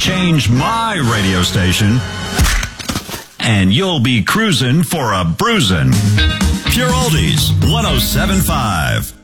change my radio station, and you'll be cruising for a bruising. Pure Oldies 107.5.